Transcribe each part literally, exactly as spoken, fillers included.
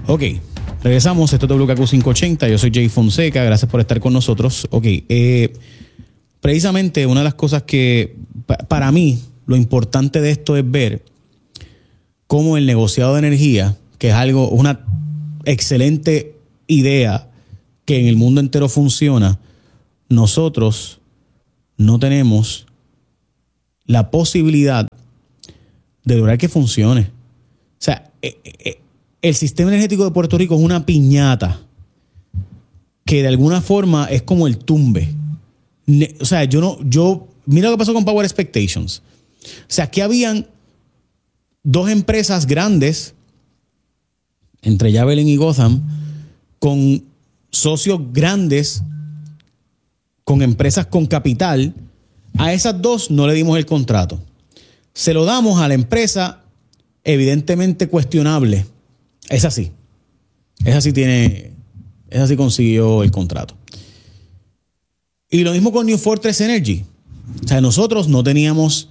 Ok, regresamos. Esto es W K Q quinientos ochenta. Yo soy Jay Fonseca. Gracias por estar con nosotros. Ok, eh, precisamente una de las cosas que pa- para mí lo importante de esto es ver cómo el negociado de energía, que es algo, una excelente idea que en el mundo entero funciona, nosotros no tenemos la posibilidad de lograr que funcione. O sea, eh, eh, el sistema energético de Puerto Rico es una piñata que de alguna forma es como el tumbe. Ne- o sea, yo no, yo, mira lo que pasó con Power Expectations. O sea, aquí habían dos empresas grandes, entre Javelin y Gotham, con socios grandes, con empresas con capital. A esas dos no le dimos el contrato. Se lo damos a la empresa evidentemente cuestionable. Esa sí. Esa sí tiene, esa sí consiguió el contrato. Y lo mismo con New Fortress Energy. O sea, nosotros no teníamos...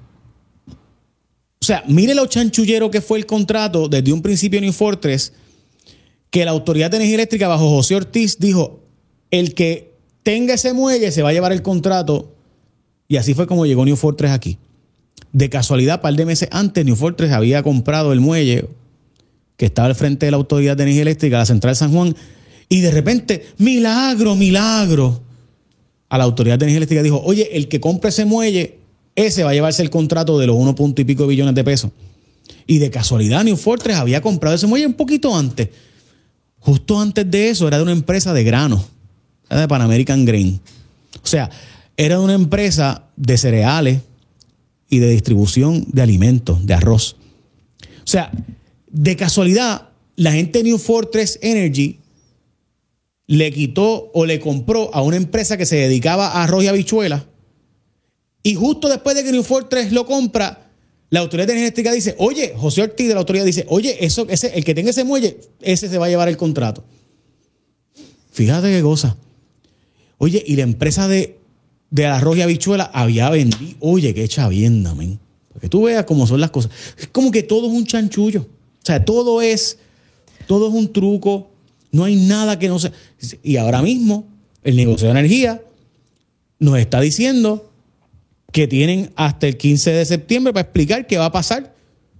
O sea, mire lo chanchullero que fue el contrato desde un principio de New Fortress, que la Autoridad de Energía Eléctrica bajo José Ortiz dijo, el que tenga ese muelle se va a llevar el contrato. Y así fue como llegó New Fortress aquí. De casualidad, un par de meses antes, New Fortress había comprado el muelle que estaba al frente de la Autoridad de Energía Eléctrica, la Central San Juan, y de repente, milagro, milagro. A la Autoridad de Energía Eléctrica dijo, oye, el que compre ese muelle, ese va a llevarse el contrato de los uno punto y pico billones de pesos. Y de casualidad, New Fortress había comprado ese muelle un poquito antes. Justo antes de eso, era de una empresa de grano, era de Pan American Grain. O sea, era de una empresa de cereales y de distribución de alimentos, de arroz. O sea, de casualidad, la gente de New Fortress Energy le quitó o le compró a una empresa que se dedicaba a arroz y habichuelas. Y justo después de que New Fortress lo compra, la Autoridad de Energía Eléctrica dice, oye, José Ortiz de la autoridad dice, oye, eso, ese, el que tenga ese muelle, ese se va a llevar el contrato. Fíjate qué cosa. Oye, y la empresa de, de arroz y habichuela había vendido, oye, qué chavienda, men. Para que tú veas cómo son las cosas. Es como que todo es un chanchullo. O sea, todo es, todo es un truco. No hay nada que no sea. Y ahora mismo, el negocio de energía nos está diciendo que tienen hasta el quince de septiembre para explicar qué va a pasar.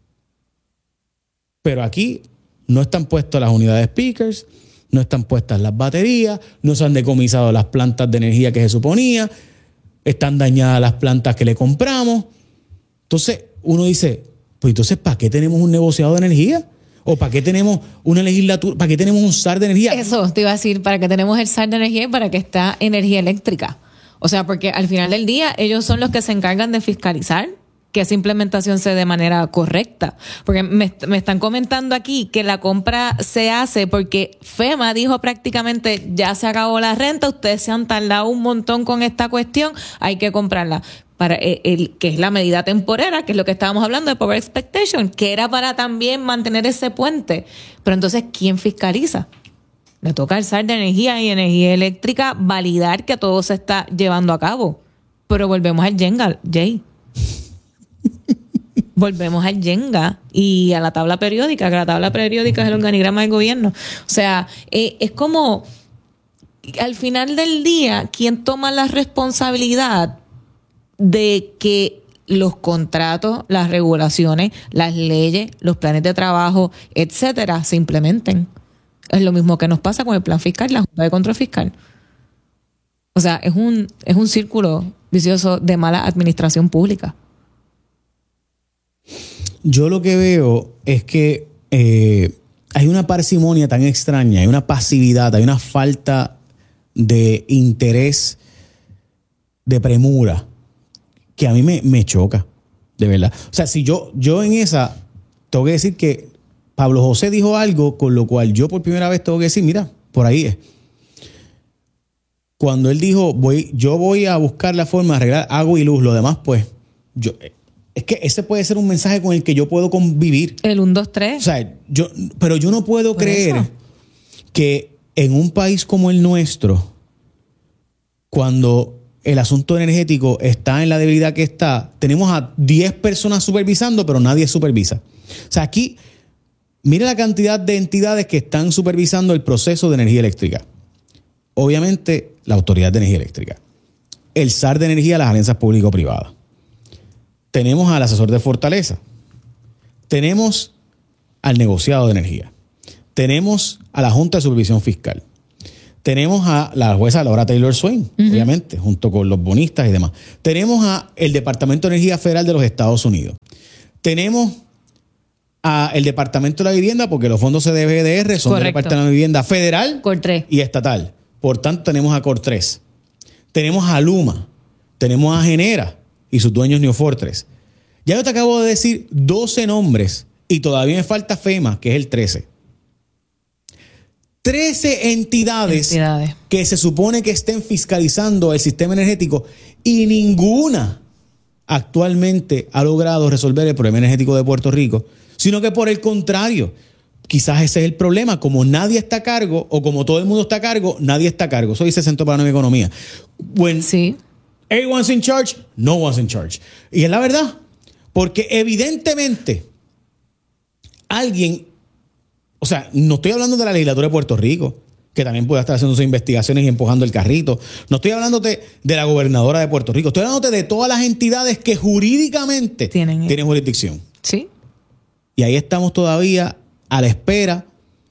Pero aquí no están puestas las unidades speakers, no están puestas las baterías, no se han decomisado las plantas de energía que se suponía, están dañadas las plantas que le compramos. Entonces uno dice, pues entonces ¿para qué tenemos un negociado de energía? ¿O para qué tenemos una legislatura? ¿Para qué tenemos un S A R de energía? Eso te iba a decir, para qué tenemos el S A R de energía y para qué está energía eléctrica. O sea, porque al final del día ellos son los que se encargan de fiscalizar que esa implementación se dé de manera correcta. Porque me, me están comentando aquí que la compra se hace porque FEMA dijo prácticamente ya se acabó la renta, ustedes se han tardado un montón con esta cuestión, hay que comprarla. Para el, el, que es la medida temporera, que es lo que estábamos hablando de Power Expectation, que era para también mantener ese puente. Pero entonces, ¿quién fiscaliza? Le toca al S A R de energía y energía eléctrica validar que todo se está llevando a cabo. Pero volvemos al Jenga, Jay. Volvemos al Jenga y a la tabla periódica, que la tabla periódica es el organigrama del gobierno. O sea, eh, es como, al final del día, ¿quién toma la responsabilidad de que los contratos, las regulaciones, las leyes, los planes de trabajo, etcétera, se implementen? Es lo mismo que nos pasa con el plan fiscal y la Junta de Control Fiscal. O sea, es un, es un círculo vicioso de mala administración pública. Yo lo que veo es que eh, hay una parsimonia tan extraña, hay una pasividad, hay una falta de interés, de premura, que a mí me, me choca, de verdad. O sea, si yo, yo en esa tengo que decir que Pablo José dijo algo con lo cual yo por primera vez tengo que decir, mira, por ahí es. Cuando él dijo, voy, yo voy a buscar la forma de arreglar agua y luz, lo demás pues, yo, es que ese puede ser un mensaje con el que yo puedo convivir. El uno, dos, tres. O sea, yo, pero yo no puedo Por creer eso. que en un país como el nuestro, cuando el asunto energético está en la debilidad que está, tenemos a diez personas supervisando, pero nadie supervisa. O sea, aquí mira la cantidad de entidades que están supervisando el proceso de energía eléctrica. Obviamente, la Autoridad de Energía Eléctrica. El S A R de Energía, las alianzas público-privadas. Tenemos al asesor de Fortaleza. Tenemos al negociado de energía. Tenemos a la Junta de Supervisión Fiscal. Tenemos a la jueza Laura Taylor Swain, uh-huh. obviamente, junto con los bonistas y demás. Tenemos a el Departamento de Energía Federal de los Estados Unidos. Tenemos a el Departamento de la Vivienda, porque los fondos C D B D R son del Departamento de Vivienda Federal Cortres. Y estatal. Por tanto, tenemos a Cortres. Tenemos a Luma. Tenemos a Genera y sus dueños New Fortress. Ya yo te acabo de decir doce nombres y todavía me falta FEMA, que es el trece. trece entidades, entidades que se supone que estén fiscalizando el sistema energético y ninguna actualmente ha logrado resolver el problema energético de Puerto Rico, sino que por el contrario, quizás ese es el problema. Como nadie está a cargo o como todo el mundo está a cargo, nadie está a cargo. Eso dice Centro para la Nueva Economía. When sí. everyone's in charge, no one's in charge. Y es la verdad, porque evidentemente alguien... O sea, no estoy hablando de la legislatura de Puerto Rico, que también puede estar haciendo sus investigaciones y empujando el carrito. No estoy hablándote de la gobernadora de Puerto Rico. Estoy hablándote de todas las entidades que jurídicamente tienen, tienen jurisdicción. Sí. Y ahí estamos todavía a la espera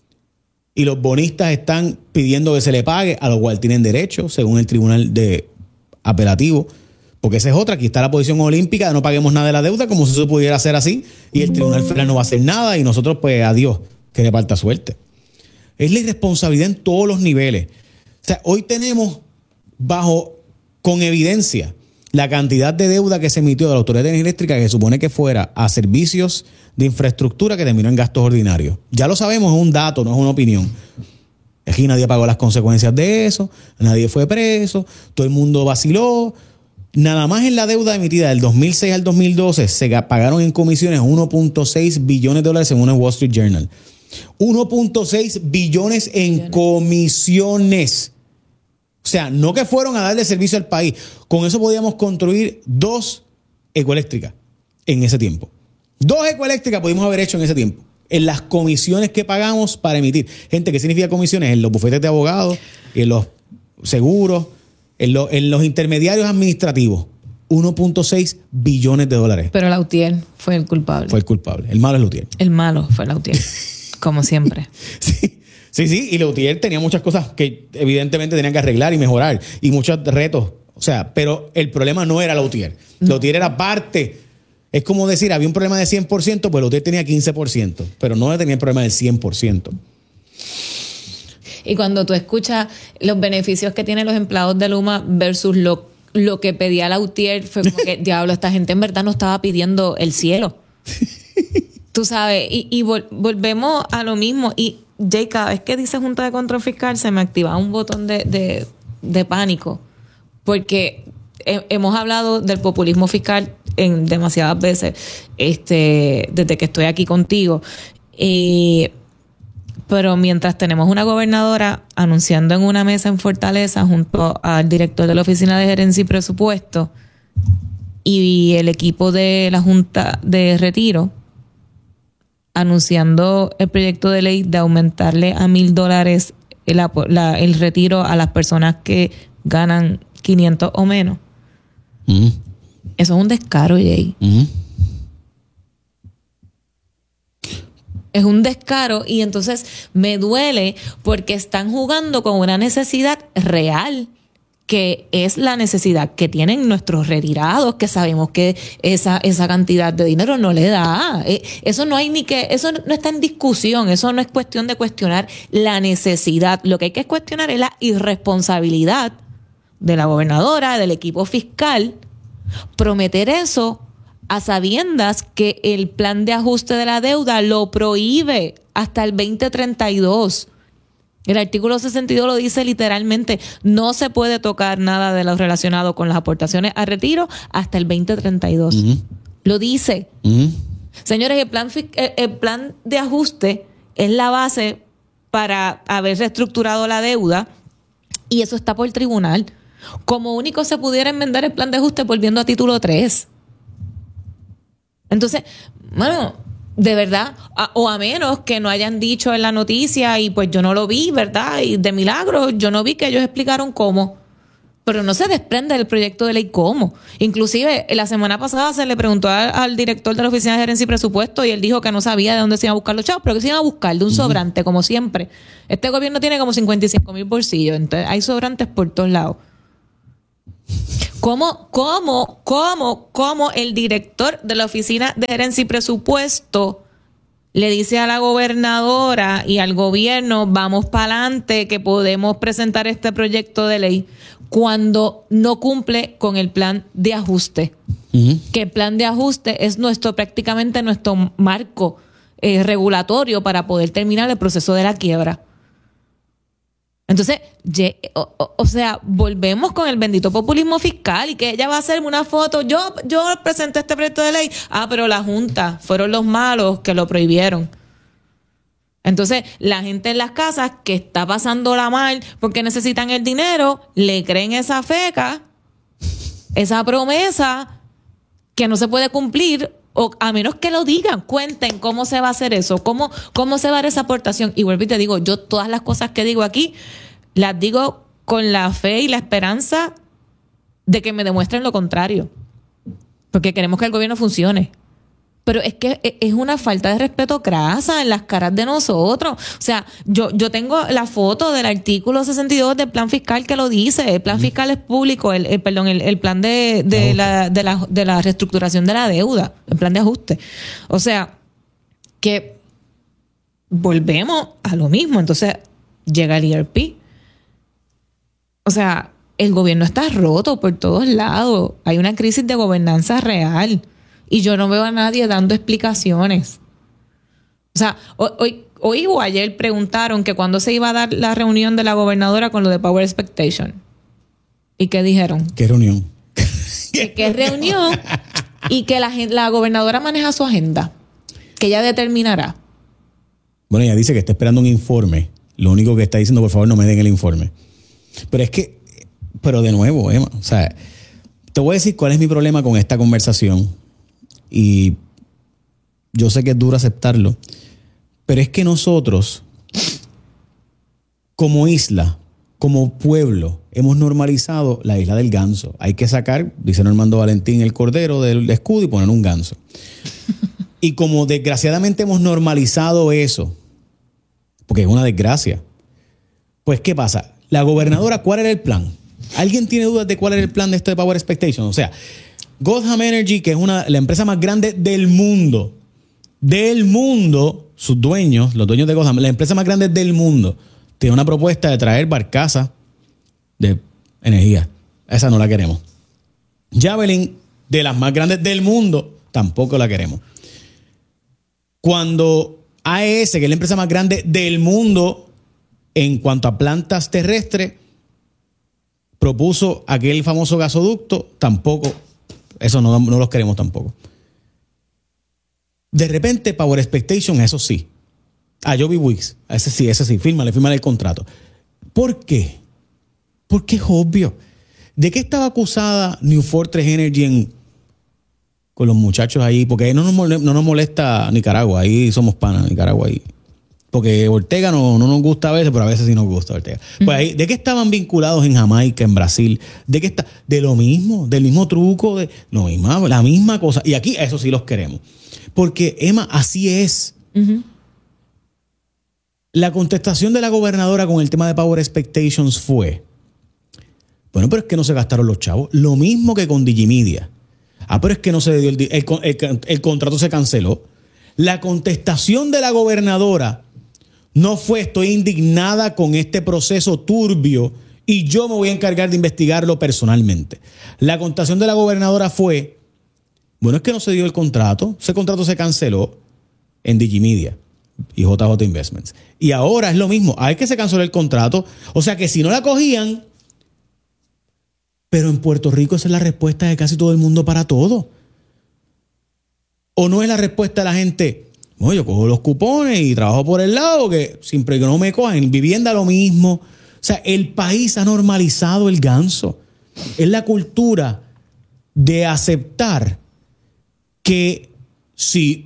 y los bonistas están pidiendo que se le pague, a lo cual tienen derecho, según el Tribunal de Apelativo. Porque esa es otra. Aquí está la posición olímpica de no paguemos nada de la deuda, como si eso pudiera ser así. Y el Tribunal Federal no va a hacer nada y nosotros, pues, adiós. Que le falta suerte. Es la irresponsabilidad en todos los niveles. O sea, hoy tenemos bajo, con evidencia, la cantidad de deuda que se emitió de la Autoridad de Energía Eléctrica, que se supone que fuera a servicios de infraestructura, que terminó en gastos ordinarios. Ya lo sabemos, es un dato, no es una opinión. Aquí nadie pagó las consecuencias de eso, nadie fue preso, todo el mundo vaciló. Nada más en la deuda emitida del dos mil seis al dos mil doce se pagaron en comisiones uno punto seis billones de dólares según el Wall Street Journal. uno punto seis billones en comisiones. O sea, no que fueron a darle servicio al país. Con eso podíamos construir dos ecoeléctricas en ese tiempo. Dos ecoeléctricas pudimos haber hecho en ese tiempo. En las comisiones que pagamos para emitir. Gente, ¿qué significa comisiones? En los bufetes de abogados, en los seguros, en, lo, en los intermediarios administrativos. uno punto seis billones de dólares. Pero Lautier fue el culpable. Fue el culpable. El malo es Lautier. El malo fue Lautier. Como siempre. Sí, sí, sí. Y Lautier tenía muchas cosas que evidentemente tenían que arreglar y mejorar. Y muchos retos. O sea, pero el problema no era Lautier. No. Lautier era parte. Es como decir, había un problema de cien por ciento, pues Lautier tenía quince por ciento. Pero no tenía el problema del cien por ciento. Y cuando tú escuchas los beneficios que tienen los empleados de Luma versus lo, lo que pedía Lautier, fue como que, diablo, esta gente en verdad no estaba pidiendo el cielo. Tú sabes, y, y vol- volvemos a lo mismo. Y Jay, cada vez que dice Junta de Control Fiscal, se me activa un botón de, de, de pánico. Porque he, hemos hablado del populismo fiscal en demasiadas veces este, desde que estoy aquí contigo. Y, pero mientras tenemos una gobernadora anunciando en una mesa en Fortaleza junto al director de la Oficina de Gerencia y Presupuesto y el equipo de la Junta de Retiro, anunciando el proyecto de ley de aumentarle a mil dólares el, la, el retiro a las personas que ganan quinientos o menos. Mm. Eso es un descaro, Jay. Mm. Es un descaro y entonces me duele porque están jugando con una necesidad real, que es la necesidad que tienen nuestros retirados, que sabemos que esa, esa cantidad de dinero no le da. Eso no hay ni que, eso no está en discusión, eso no es cuestión de cuestionar la necesidad. Lo que hay que cuestionar es la irresponsabilidad de la gobernadora, del equipo fiscal, prometer eso a sabiendas que el plan de ajuste de la deuda lo prohíbe hasta el veinte treinta y dos. El artículo sesenta y dos lo dice literalmente, no se puede tocar nada de lo relacionado con las aportaciones a retiro hasta el veinte treinta y dos. Uh-huh. Lo dice. Uh-huh. Señores, el plan, el plan de ajuste es la base para haber reestructurado la deuda y eso está por el tribunal. Como único se pudiera enmendar el plan de ajuste volviendo a título tres. Entonces, bueno, de verdad, a, o a menos que no hayan dicho en la noticia y pues yo no lo vi, ¿verdad? Y de milagro yo no vi que ellos explicaron cómo. Pero no se desprende del proyecto de ley cómo. Inclusive, la semana pasada se le preguntó al, al director de la Oficina de Gerencia y Presupuesto y él dijo que no sabía de dónde se iban a buscar los chavos, pero que se iban a buscar de un sobrante, como siempre. Este gobierno tiene como cincuenta y cinco mil bolsillos, entonces hay sobrantes por todos lados. ¿Cómo, cómo, cómo, cómo el director de la Oficina de Gerencia y Presupuesto le dice a la gobernadora y al gobierno, vamos para adelante, que podemos presentar este proyecto de ley, cuando no cumple con el plan de ajuste? Uh-huh. Que el plan de ajuste es nuestro, prácticamente nuestro marco eh, regulatorio para poder terminar el proceso de la quiebra. Entonces, o, o, o sea, volvemos con el bendito populismo fiscal y que ella va a hacerme una foto. Yo, yo presenté este proyecto de ley. Ah, pero la Junta fueron los malos que lo prohibieron. Entonces, la gente en las casas que está pasándola mal porque necesitan el dinero, le creen esa feca, esa promesa que no se puede cumplir, o a menos que lo digan, cuenten cómo se va a hacer eso, cómo, cómo se va a dar esa aportación. Y vuelvo y te digo, yo todas las cosas que digo aquí, las digo con la fe y la esperanza de que me demuestren lo contrario. Porque queremos que el gobierno funcione. Pero es que es una falta de respeto crasa en las caras de nosotros. O sea, yo, yo tengo la foto del artículo sesenta y dos del plan fiscal que lo dice. El plan mm. fiscal es público, el, el perdón, el, el plan de, de, la, de, la, de la reestructuración de la deuda, el plan de ajuste. O sea, que volvemos a lo mismo. Entonces, llega el E R P. O sea, el gobierno está roto por todos lados. Hay una crisis de gobernanza real. Y yo no veo a nadie dando explicaciones. O sea, hoy, hoy o ayer preguntaron que cuándo se iba a dar la reunión de la gobernadora con lo de Power Expectation. ¿Y qué dijeron? ¿Qué reunión? Que qué reunión y que la, la gobernadora maneja su agenda. Que ella determinará. Bueno, ella dice que está esperando un informe. Lo único que está diciendo, por favor, no me den el informe. Pero es que, pero de nuevo, Emma, o sea, te voy a decir cuál es mi problema con esta conversación. Y yo sé que es duro aceptarlo, pero es que nosotros, como isla, como pueblo, hemos normalizado la isla del ganso. Hay que sacar, dice Normando Valentín, el cordero del escudo y poner un ganso. Y como desgraciadamente hemos normalizado eso, porque es una desgracia, pues ¿qué pasa? La gobernadora, ¿cuál era el plan? ¿Alguien tiene dudas de cuál era el plan de esto de Power Expectation? O sea, Gotham Energy, que es una, la empresa más grande del mundo, del mundo, sus dueños, los dueños de Gotham, la empresa más grande del mundo, tiene una propuesta de traer barcazas de energía. Esa no la queremos. Javelin, de las más grandes del mundo, tampoco la queremos. Cuando A E S, que es la empresa más grande del mundo en cuanto a plantas terrestres, propuso aquel famoso gasoducto, tampoco. Eso no, no los queremos tampoco. De repente, Power Expectation, eso sí. A Joby Wicks, ese sí, ese sí, fírmale, fírmale el contrato. ¿Por qué? Porque es obvio. ¿De qué estaba acusada New Fortress Energy en, con los muchachos ahí? Porque ahí no nos molesta, no nos molesta Nicaragua, ahí somos panas, Nicaragua ahí. Porque Ortega no, no nos gusta a veces, pero a veces sí nos gusta Ortega. Uh-huh. Pues ahí, ¿de qué estaban vinculados en Jamaica, en Brasil? ¿De qué está? De lo mismo, del mismo truco, de lo mismo, la misma cosa. Y aquí eso sí los queremos. Porque, Emma, así es. Uh-huh. La contestación de la gobernadora con el tema de Power Expectations fue, bueno, pero es que no se gastaron los chavos. Lo mismo que con Digimedia. Ah, pero es que no se dio el, el, el, el contrato se canceló. La contestación de la gobernadora no fue, estoy indignada con este proceso turbio y yo me voy a encargar de investigarlo personalmente. La contestación de la gobernadora fue, bueno, es que no se dio el contrato, ese contrato se canceló en Digimedia y J J Investments. Y ahora es lo mismo, hay que se canceló el contrato, o sea que si no la cogían, pero en Puerto Rico esa es la respuesta de casi todo el mundo para todo. ¿O no es la respuesta de la gente? Bueno, yo cojo los cupones y trabajo por el lado, que siempre que no me cojan, vivienda lo mismo. O sea, el país ha normalizado el ganso. Es la cultura de aceptar que si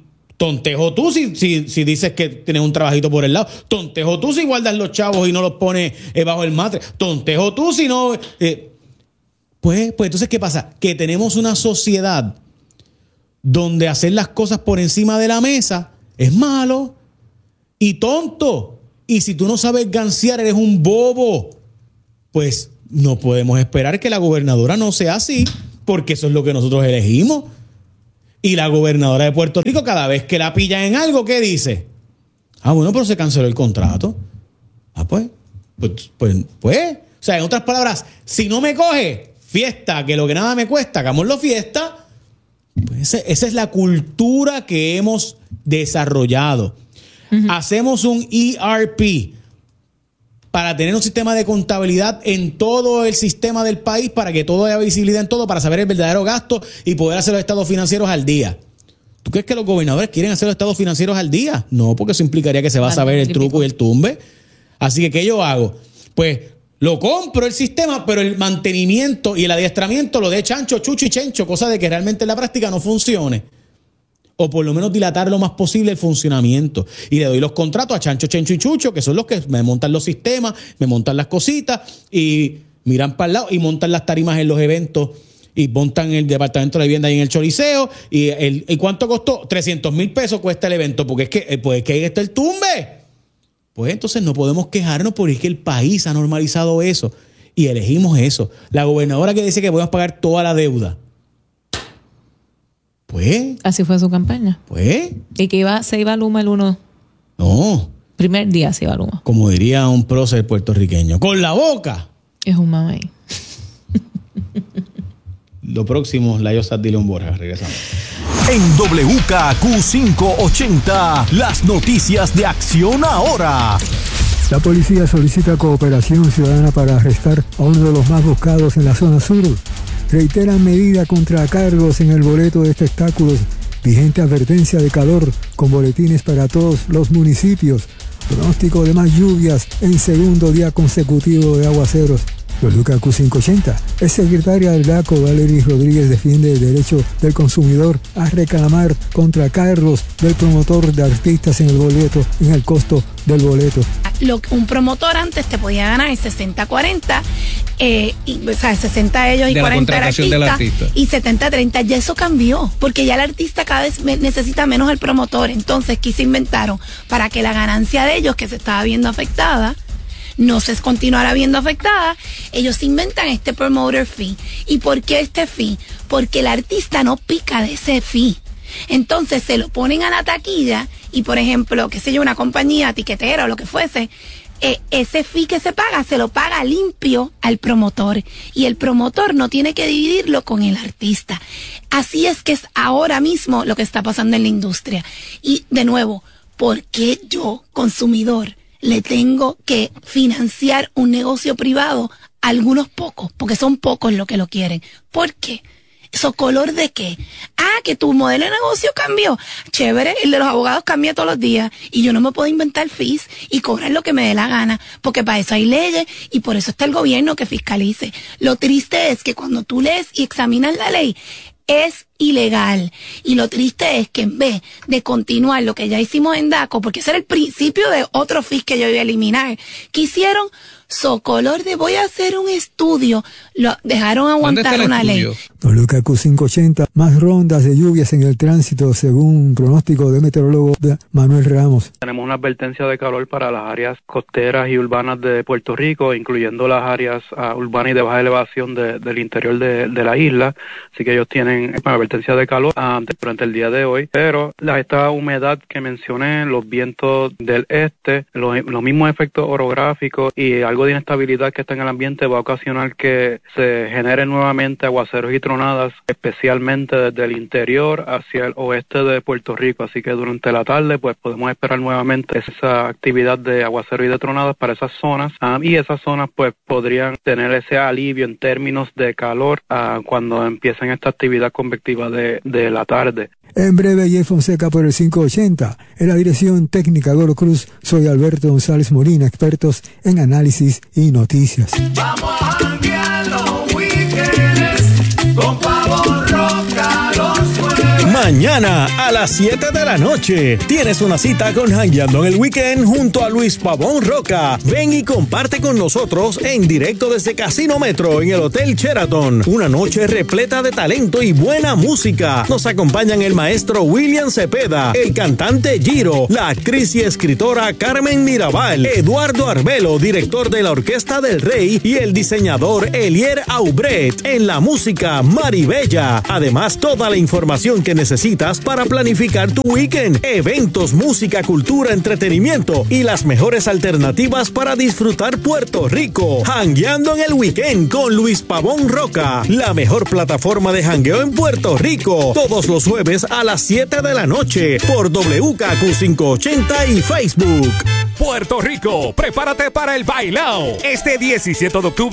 Tontejo tú si, si, si dices que tienes un trabajito por el lado. Tontejo tú si guardas los chavos y no los pones eh, bajo el matre. Tontejo tú si no... Eh, pues, pues entonces, ¿qué pasa? Que tenemos una sociedad donde hacer las cosas por encima de la mesa es malo y tonto. Y si tú no sabes gansear, eres un bobo. Pues no podemos esperar que la gobernadora no sea así, porque eso es lo que nosotros elegimos. Y la gobernadora de Puerto Rico, cada vez que la pillan en algo, ¿qué dice? Ah, bueno, pero se canceló el contrato. Ah, pues, pues, pues, pues. O sea, en otras palabras, si no me coge, fiesta, que lo que nada me cuesta, hagámoslo fiesta. Pues esa es la cultura que hemos desarrollado. Uh-huh. Hacemos un E R P para tener un sistema de contabilidad en todo el sistema del país, para que todo haya visibilidad en todo, para saber el verdadero gasto y poder hacer los estados financieros al día. ¿Tú crees que los gobernadores quieren hacer los estados financieros al día? No, porque eso implicaría que se va a saber el truco y el tumbe. Así que, ¿qué yo hago? Pues lo compro el sistema, pero el mantenimiento y el adiestramiento lo de chancho, chucho y chencho, cosa de que realmente en la práctica no funcione. O por lo menos dilatar lo más posible el funcionamiento. Y le doy los contratos a chancho, chencho y chucho, que son los que me montan los sistemas, me montan las cositas y miran para el lado y montan las tarimas en los eventos y montan el departamento de vivienda ahí en el Choliseo. ¿Y, el, ¿y cuánto costó? trescientos mil pesos cuesta el evento, porque es que, pues, es que ahí está el tumbe. Pues entonces no podemos quejarnos porque es que el país ha normalizado eso y elegimos eso. La gobernadora que dice que podemos pagar toda la deuda. Pues. Así fue su campaña. Pues. Y que iba, se iba a Luma el uno. No. Primer día se iba a Luma. Como diría un prócer puertorriqueño. Con la boca. Es un mamey. Lo próximo, Layo Sad León Borja. Regresamos. En W K Q quinientos ochenta, las noticias de Acción Ahora. La policía solicita cooperación ciudadana para arrestar a uno de los más buscados en la zona sur. Reiteran medida contra cargos en el boleto de espectáculos. Vigente advertencia de calor con boletines para todos los municipios. Pronóstico de más lluvias en segundo día consecutivo de aguaceros. W K Q quinientos ochenta. Es secretaria del D A C O, Valery Rodríguez, defiende el derecho del consumidor a reclamar contra cargos del promotor de artistas en el boleto, en el costo del boleto. Lo, un promotor antes te podía ganar sesenta cuarenta, eh, y, o sea, sesenta ellos y cuarenta el artista, del artista, y setenta treinta. Ya eso cambió, porque ya el artista cada vez me, necesita menos el promotor. Entonces, ¿qué se inventaron? Para que la ganancia de ellos, que se estaba viendo afectada, no se continuará viendo afectada, ellos inventan este promoter fee. ¿Y por qué este fee? Porque el artista no pica de ese fee. Entonces se lo ponen a la taquilla y, por ejemplo, qué sé yo, una compañía tiquetera o lo que fuese, eh, ese fee que se paga se lo paga limpio al promotor y el promotor no tiene que dividirlo con el artista. Así es que es ahora mismo lo que está pasando en la industria. Y de nuevo, ¿por qué yo, consumidor, le tengo que financiar un negocio privado a algunos pocos? Porque son pocos los que lo quieren. ¿Por qué? ¿Eso color de qué? Ah, que tu modelo de negocio cambió. Chévere, el de los abogados cambia todos los días. Y yo no me puedo inventar fees y cobrar lo que me dé la gana. Porque para eso hay leyes y por eso está el gobierno que fiscalice. Lo triste es que cuando tú lees y examinas la ley, es ilegal. Y lo triste es que en vez de continuar lo que ya hicimos en D A C O, porque ese era el principio de otro fee que yo iba a eliminar, que hicieron socolor de voy a hacer un estudio, lo dejaron aguantar una ley. W K Q quinientos ochenta, más rondas de lluvias en el tránsito según un pronóstico de meteorólogo de Manuel Ramos. Tenemos una advertencia de calor para las áreas costeras y urbanas de Puerto Rico, incluyendo las áreas uh, urbanas y de baja elevación de, del interior de, de la isla, así que ellos tienen una advertencia de calor uh, durante el día de hoy, pero la, esta humedad que mencioné, los vientos del este, los, los mismos efectos orográficos y algo de inestabilidad que está en el ambiente va a ocasionar que se generen nuevamente aguaceros y tronadas, especialmente desde el interior hacia el oeste de Puerto Rico, así que durante la tarde pues podemos esperar nuevamente esa actividad de aguacero y de tronadas para esas zonas, um, y esas zonas pues podrían tener ese alivio en términos de calor uh, cuando empiecen esta actividad convectiva de, de la tarde. En breve, Jay Fonseca por el quinientos ochenta. En la dirección técnica Goro Cruz, soy Alberto González Molina, expertos en análisis y noticias. Vamos a janguear los weekends con Pavo Roca los jueves. Mañana a las siete de la noche tienes una cita con Jangueando en el Weekend junto a Luis Pavón Roca. Ven y comparte con nosotros en directo desde Casino Metro en el Hotel Sheraton. Una noche repleta de talento y buena música. Nos acompañan el maestro William Cepeda, el cantante Giro, la actriz y escritora Carmen Mirabal, Eduardo Arbelo, director de la Orquesta del Rey, y el diseñador Elier Aubret. En la música, Maribella. Además, toda la información que necesitas para planificar tu weekend. Eventos, música, cultura, entretenimiento y las mejores alternativas para disfrutar Puerto Rico. Jangueando en el Weekend con Luis Pavón Roca, la mejor plataforma de jangueo en Puerto Rico. Todos los jueves a las siete de la noche por W K Q quinientos ochenta y Facebook. Puerto Rico, prepárate para el bailao. Este diecisiete de octubre